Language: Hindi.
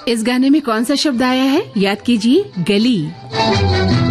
इस गाने में कौन सा शब्द आया है? याद कीजिए, गली।